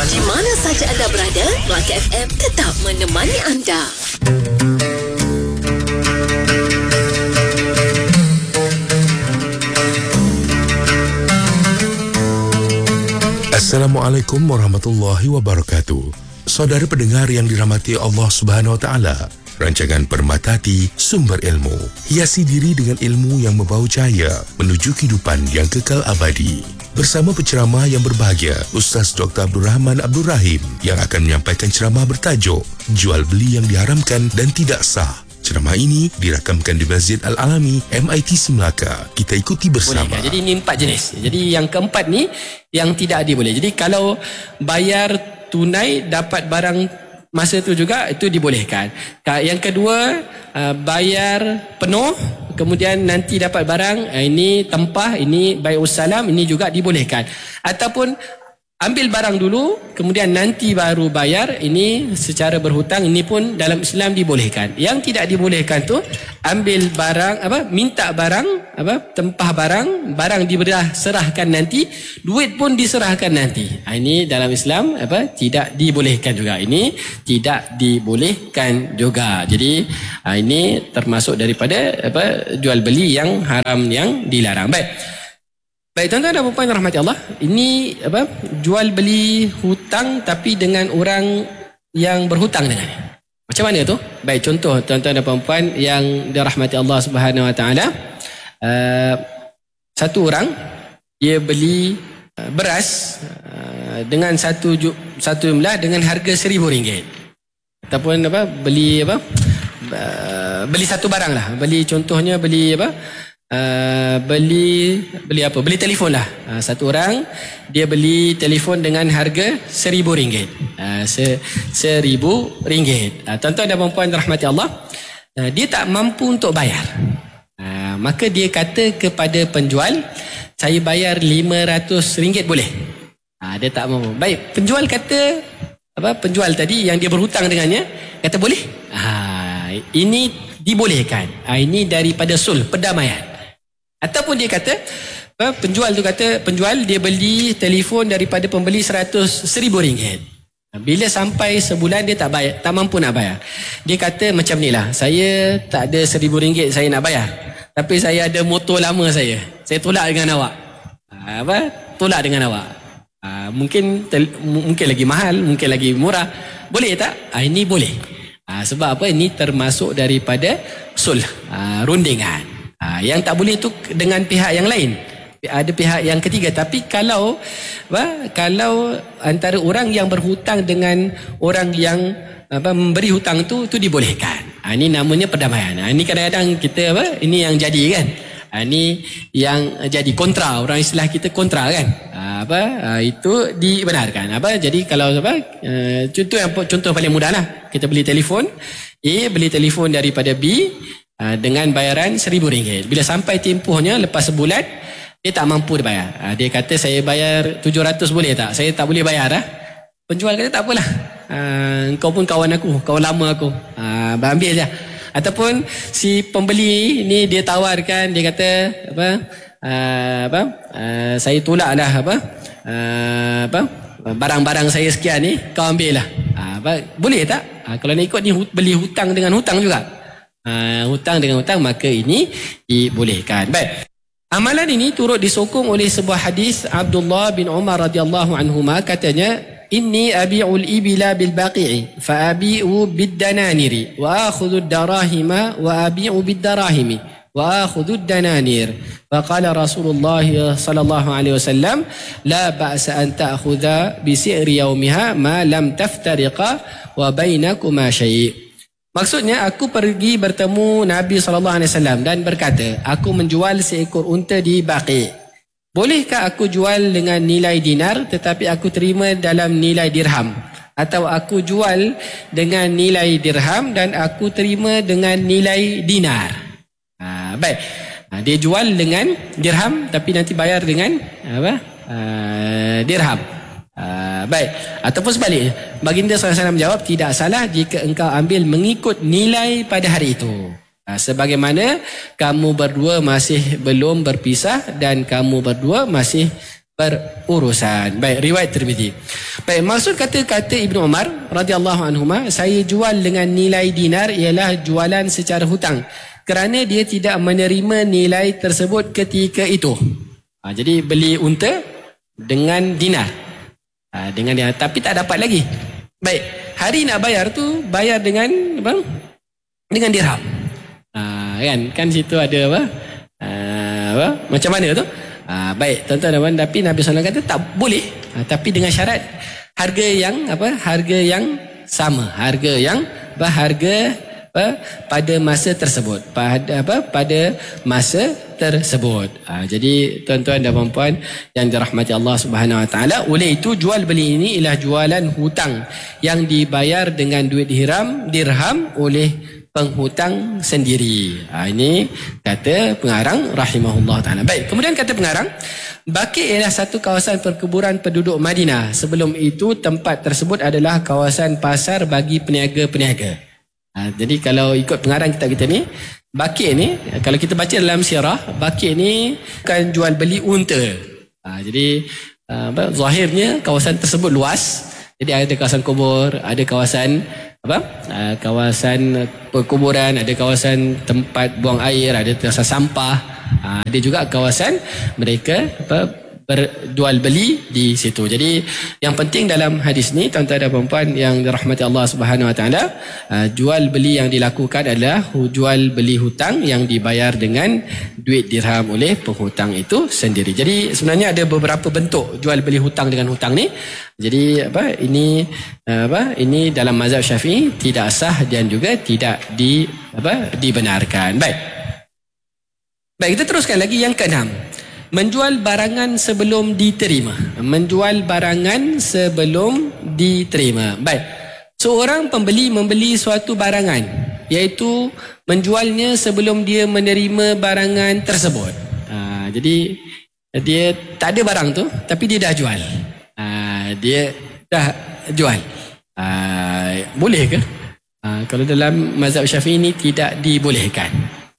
Di mana saja anda berada, Melaka FM tetap menemani anda. Assalamualaikum warahmatullahi wabarakatuh. Saudara pendengar yang dirahmati Allah Subhanahu wa taala, rancangan Permata Hati sumber ilmu. Hiasi diri dengan ilmu yang membawa cahaya menuju kehidupan yang kekal abadi. Bersama penceramah yang berbahagia, Ustaz Dr. Abdul Rahman Abdul Rahim yang akan menyampaikan ceramah bertajuk Jual Beli yang Diharamkan dan Tidak Sah. Ceramah ini dirakamkan di Masjid Al-Alami, MITC Melaka. Kita ikuti bersama. Boleh, jadi ini 4 jenis. Jadi yang keempat ni yang tidak diboleh. Jadi kalau bayar tunai dapat barang masa tu juga, itu dibolehkan. Yang kedua, bayar penuh kemudian nanti dapat barang, ini tempah, ini bai'us salam, ini juga dibolehkan. Ataupun ambil barang dulu kemudian nanti baru bayar, ini secara berhutang, ini pun dalam Islam dibolehkan. Yang tidak dibolehkan tu ambil barang, minta barang, tempah barang serahkan nanti, duit pun diserahkan nanti. Ini dalam Islam tidak dibolehkan juga. Ini tidak dibolehkan juga. Jadi ini termasuk daripada jual beli yang haram, yang dilarang. Baik, tuan-tuan dan puan rahmati Allah, ini jual beli hutang tapi dengan orang yang berhutang dengannya. Macam mana tu? Baik, contoh tuan-tuan dan puan yang dirahmati Allah Subhanahu wa taala, satu orang dia beli beras dengan satu jumlah dengan harga RM1,000. Ataupun beli satu barang lah. Contohnya beli telefon lah. Satu orang dia beli telefon dengan harga RM1,000. RM1,000. Tuan-tuan dan puan rahmati Allah, dia tak mampu untuk bayar. Maka dia kata kepada penjual, saya bayar RM500 boleh? Dia tak mampu. Baik, penjual kata, penjual tadi yang dia berhutang dengannya kata boleh. Ini dibolehkan. Ini daripada sulh, perdamaian. Ataupun dia kata, penjual dia beli telefon daripada pembeli RM100,000. Bila sampai sebulan dia tak mampu nak bayar. Dia kata macam ni lah, saya tak ada RM1,000 saya nak bayar, tapi saya ada motor lama saya tolak dengan awak. Tolak dengan awak. Mungkin lagi mahal, mungkin lagi murah. Boleh tak? Ini boleh. Sebab apa? Ini termasuk daripada sulh, rundingan. Yang tak boleh tu dengan pihak yang lain, ada pihak yang ketiga. Tapi kalau antara orang yang berhutang dengan orang yang memberi hutang tu dibolehkan. Ini namanya perdamaian. Ini kadang-kadang kita ini yang jadi kan. Ini yang jadi kontra, orang istilah kita kontra kan. Itu dibenarkan. Jadi kalau contoh paling mudah lah, kita beli telefon, A beli telefon daripada B dengan bayaran RM1,000. Bila sampai tempohnya lepas sebulan, dia tak mampu bayar. Dia kata saya bayar RM700 boleh tak? Saya tak boleh bayar lah. Penjual kata tak apalah, engkau pun kawan aku, kawan lama aku, ambil je. Ataupun si pembeli ni dia tawarkan, dia kata saya tolak lah barang-barang saya sekian ni, kau ambil lah. Boleh tak? Kalau nak ikut ni beli hutang dengan hutang juga. Hutang dengan hutang, maka ini dibolehkan. Baik. Amalan ini turut disokong oleh sebuah hadis Abdullah bin Umar radhiyallahu anhuma, katanya, inni abi'ul ibila bil baqi'i fa abi'u bid dananiri wa akhudhu ad-darahima wa abi'u bid darahimi wa akhudhu ad-dananir. Wa qala Rasulullah sallallahu alaihi wasallam, la ba'sa an ta'khudha bi si'ri yawmiha ma lam taftariqa wa bainakuma syai'. Maksudnya, aku pergi bertemu Nabi SAW dan berkata, aku menjual seekor unta di Baqi. Bolehkah aku jual dengan nilai dinar tetapi aku terima dalam nilai dirham? Atau aku jual dengan nilai dirham dan aku terima dengan nilai dinar? Baik. Dia jual dengan dirham tapi nanti bayar dengan dirham. Baik. Ataupun sebaliknya, baginda SAW menjawab, tidak salah jika engkau ambil mengikut nilai pada hari itu, sebagaimana kamu berdua masih belum berpisah dan kamu berdua masih berurusan. Baik, riwayat Tirmizi. Baik, maksud kata-kata Ibnu Umar radhiyallahu anhuma, saya jual dengan nilai dinar ialah jualan secara hutang kerana dia tidak menerima nilai tersebut ketika itu. Jadi beli unta dengan dinar. Dengan dinar tapi tak dapat lagi. Baik, hari nak bayar tu bayar dengan apa? Dengan dirham. Kan situ ada apa? Macam mana tu? Baik, tuan-tuan dan puan, tapi Nabi SAW kata tak boleh, tapi dengan syarat harga yang sama, harga pada masa tersebut, pada masa tersebut. Jadi tuan-tuan dan puan yang dirahmati Allah Subhanahu Wa Taala, oleh itu jual beli ini ialah jualan hutang yang dibayar dengan duit dirham oleh penghutang sendiri. Ini kata pengarang rahimahullah ta'ala. Baik, kemudian kata pengarang, Baqi ialah satu kawasan perkuburan penduduk Madinah. Sebelum itu tempat tersebut adalah kawasan pasar bagi peniaga-peniaga. Jadi kalau ikut pengarang kitab kita ni, Baqi ni, kalau kita baca dalam sirah, Baqi ni bukan jual beli unta. Jadi zahirnya kawasan tersebut luas. Jadi ada kawasan kubur, ada kawasan kawasan perkuburan, ada kawasan tempat buang air, ada kawasan sampah, ada juga kawasan mereka berjual beli di situ. Jadi yang penting dalam hadis ni, tuan-tuan dan puan yang dirahmati Allah Subhanahu Wa Taala, jual beli yang dilakukan adalah jual beli hutang yang dibayar dengan duit dirham oleh penghutang itu sendiri. Jadi sebenarnya ada beberapa bentuk jual beli hutang dengan hutang ni. Jadi ini dalam mazhab Syafi'i tidak sah dan juga tidak dibenarkan. Baik, kita teruskan lagi yang keenam. Menjual barangan sebelum diterima. Menjual barangan sebelum diterima. Baik. Seorang pembeli membeli suatu barangan, iaitu menjualnya sebelum dia menerima barangan tersebut. Jadi dia tak ada barang tu, tapi dia dah jual. Dia dah jual. Boleh ke? Kalau dalam mazhab Syafi'i ini tidak dibolehkan.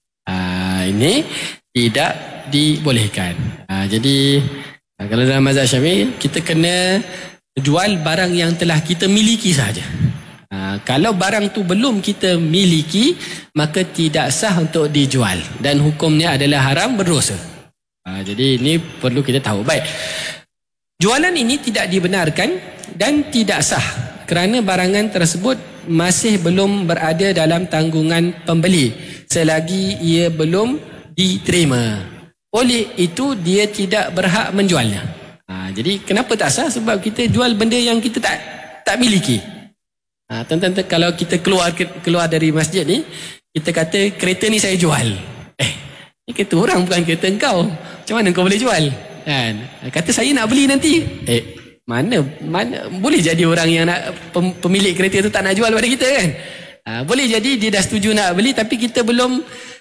Ini tidak dibolehkan. Jadi kalau dalam mazhab Syafi'i, kita kena jual barang yang telah kita miliki saja. Kalau barang tu belum kita miliki, maka tidak sah untuk dijual dan hukumnya adalah haram, berdosa. Jadi ini perlu kita tahu. Baik. Jualan ini tidak dibenarkan dan tidak sah kerana barangan tersebut masih belum berada dalam tanggungan pembeli selagi ia belum diterima. Oleh itu dia tidak berhak menjualnya. Jadi kenapa tak sah? Sebab kita jual benda yang kita tak miliki. Tuan-tuan, kalau kita keluar dari masjid ni, kita kata kereta ni saya jual. Ni kereta orang, bukan kereta engkau. Macam mana kau boleh jual? Kata saya nak beli nanti. Mana boleh jadi orang yang nak pemilik kereta tu tak nak jual pada kita kan? Boleh jadi dia dah setuju nak beli tapi kita belum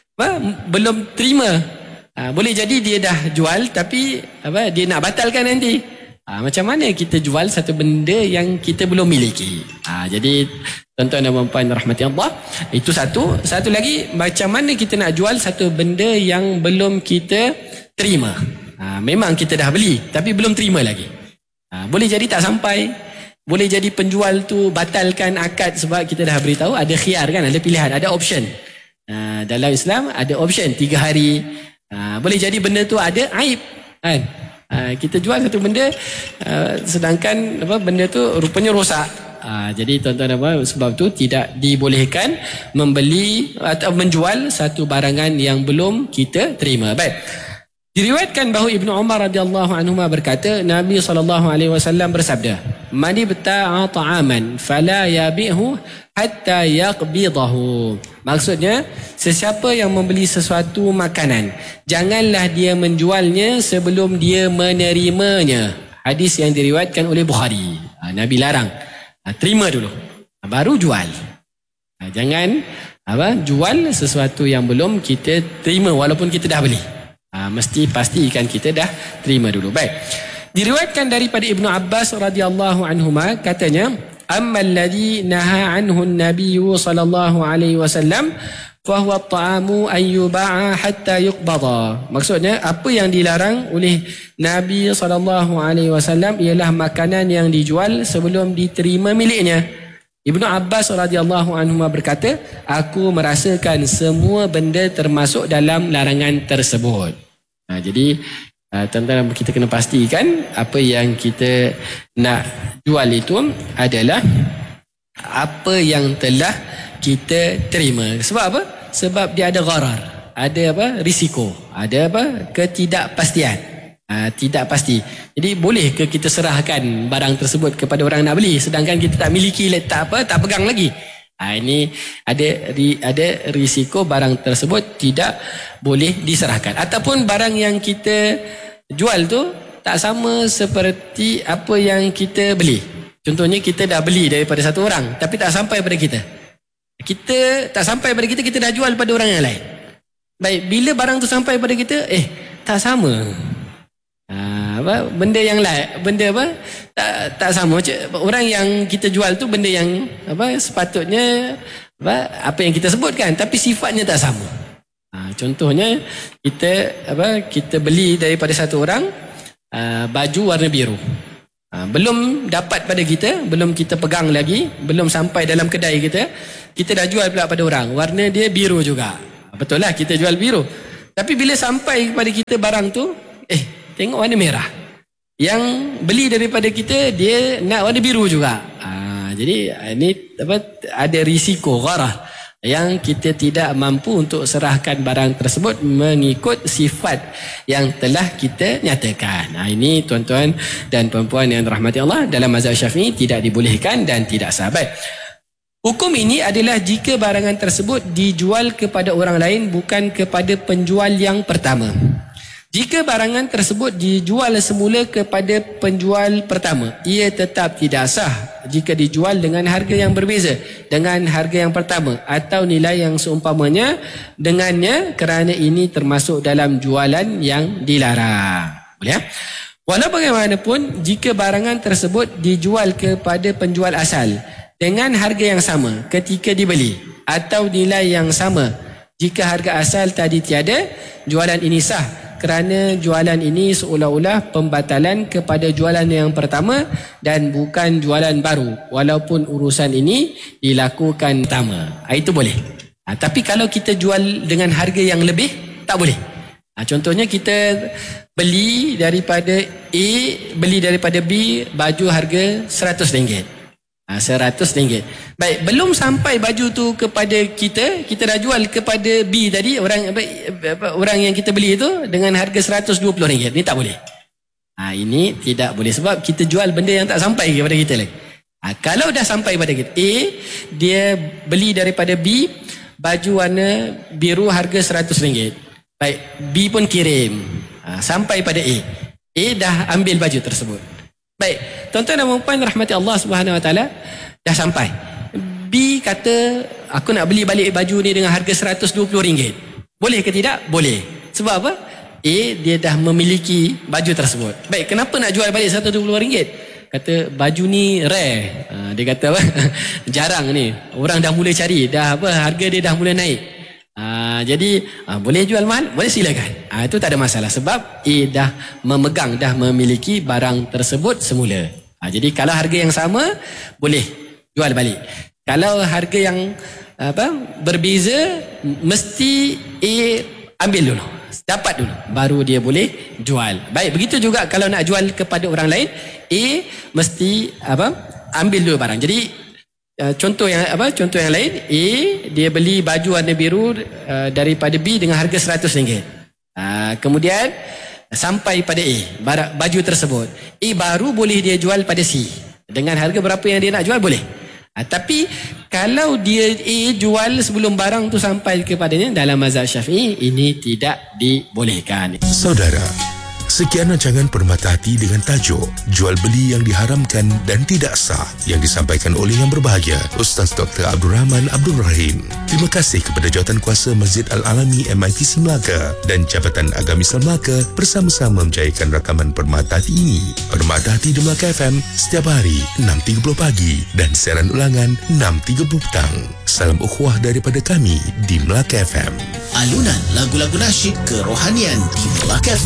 terima. Boleh jadi dia dah jual tapi dia nak batalkan nanti. Macam mana kita jual satu benda yang kita belum miliki? Jadi tuan-tuan dan puan rahmati Allah, itu satu. Satu lagi, macam mana kita nak jual satu benda yang belum kita terima? Memang kita dah beli tapi belum terima lagi. Boleh jadi tak sampai. Boleh jadi penjual tu batalkan akad sebab kita dah beritahu ada khiyar kan, ada pilihan, ada option. Dalam Islam ada option 3 hari. Boleh jadi benda tu ada aib kan? Kita jual satu benda sedangkan benda tu rupanya rosak. Jadi tuan-tuan dan puan, sebab tu tidak dibolehkan membeli atau menjual satu barangan yang belum kita terima. Baik. Diriwayatkan bahawa Ibnu Umar radhiyallahu anhu berkata, Nabi SAW bersabda, "Man ibta'a ta'aman fala yabi'hu hatta yaqbidahu." Maksudnya, sesiapa yang membeli sesuatu makanan, janganlah dia menjualnya sebelum dia menerimanya. Hadis yang diriwayatkan oleh Bukhari. Nabi larang. Terima dulu, baru jual. Jangan jual sesuatu yang belum kita terima walaupun kita dah beli. Mesti pastikan kita dah terima dulu. Baik. Diriwayatkan daripada Ibnu Abbas radhiyallahu anhuma, katanya, "Amma alladhi naha anhu an-nabiy sallallahu alaihi wasallam fahuwa at-ta'amu an yuba'a hatta yuqbada. Maksudnya apa yang dilarang oleh Nabi SAW ialah makanan yang dijual sebelum diterima miliknya. Ibnu Abbas radhiyallahu anhu berkata, aku merasakan semua benda termasuk dalam larangan tersebut. Jadi tuan-tuan kita kena pastikan apa yang kita nak jual itu adalah apa yang telah kita terima. Sebab apa? Sebab dia ada gharar, ada risiko, ada ketidakpastian. Tidak pasti. Jadi boleh ke kita serahkan barang tersebut kepada orang nak beli sedangkan kita tak miliki, tak pegang lagi? Ini ada risiko barang tersebut tidak boleh diserahkan. Ataupun barang yang kita jual tu tak sama seperti apa yang kita beli. Contohnya kita dah beli daripada satu orang tapi tak sampai pada kita. Kita tak sampai pada kita dah jual pada orang yang lain. Baik, bila barang tu sampai pada kita, tak sama. Benda yang lain, benda tak sama. Orang yang kita jual tu benda yang sepatutnya apa yang kita sebutkan tapi sifatnya tak sama. Contohnya kita beli daripada satu orang baju warna biru. Belum dapat pada kita, belum kita pegang lagi, belum sampai dalam kedai kita dah jual pula pada orang. Warna dia biru juga. Betul lah kita jual biru. Tapi bila sampai kepada kita barang tu, tengok warna merah. Yang beli daripada kita dia nak warna biru juga. Jadi ini ada risiko gharar yang kita tidak mampu untuk serahkan barang tersebut mengikut sifat yang telah kita nyatakan. Ini tuan-tuan dan puan-puan yang dirahmati Allah, dalam mazhab Syafi'i tidak dibolehkan dan tidak sah. Hukum ini adalah jika barangan tersebut dijual kepada orang lain bukan kepada penjual yang pertama. Jika barangan tersebut dijual semula kepada penjual pertama, ia tetap tidak sah jika dijual dengan harga yang berbeza dengan harga yang pertama atau nilai yang seumpamanya dengannya, kerana ini termasuk dalam jualan yang dilarang. Boleh ya? Walau bagaimanapun, jika barangan tersebut dijual kepada penjual asal dengan harga yang sama ketika dibeli atau nilai yang sama, jika harga asal tadi tiada, jualan ini sah kerana jualan ini seolah-olah pembatalan kepada jualan yang pertama dan bukan jualan baru, walaupun urusan ini dilakukan pertama. Itu boleh. Tapi kalau kita jual dengan harga yang lebih, tak boleh. Contohnya kita beli daripada A, beli daripada B, baju harga RM100. RM100. Baik, belum sampai baju tu kepada kita dah jual kepada B tadi, orang yang kita beli itu dengan harga RM120. Ini tak boleh. Ini tidak boleh sebab kita jual benda yang tak sampai kepada kita lagi. Kalau dah sampai pada kita, A dia beli daripada B baju warna biru harga RM100. Baik, B pun kirim sampai pada A. A dah ambil baju tersebut. Baik, tuan-tuan dan puan-puan rahmati Allah Subhanahu Wa Taala, dah sampai. B kata, aku nak beli balik baju ni dengan harga RM120. Boleh ke tidak? Boleh. Sebab apa? A dia dah memiliki baju tersebut. Baik, kenapa nak jual balik RM120? Kata baju ni rare. Dia kata apa? Jarang ni. Orang dah mula cari, harga dia dah mula naik. Jadi boleh jual mahal? Boleh, silakan. Itu tak ada masalah sebab A dah memegang, dah memiliki barang tersebut semula. Jadi kalau harga yang sama, boleh jual balik. Kalau harga yang berbeza, mesti A ambil dulu, dapat dulu, baru dia boleh jual. Baik, begitu juga kalau nak jual kepada orang lain, A mesti ambil dulu barang. Jadi contoh yang lain, A dia beli baju warna biru daripada B dengan harga RM100. Kemudian sampai pada A baju tersebut, A baru boleh dia jual pada C dengan harga berapa yang dia nak jual, boleh. Tapi kalau dia A jual sebelum barang tu sampai kepadanya, dalam mazhab Syafi'i ini tidak dibolehkan. Saudara, Sekian rancangan Permata Hati dengan tajuk Jual Beli yang Diharamkan dan Tidak Sah yang disampaikan oleh yang berbahagia Ustaz Dr. Abdul Rahman Abdul Rahim. Terima kasih kepada Jawatankuasa Masjid Al-Alami MITC Melaka dan Jabatan Agama Islam Melaka bersama-sama menjayakan rakaman Permata Hati ini. Permata Hati di Melaka FM setiap hari 6.30 pagi dan siaran ulangan 6.30 petang. Salam ukhuwah daripada kami di Melaka FM. Alunan lagu-lagu nasyid kerohanian di Melaka FM.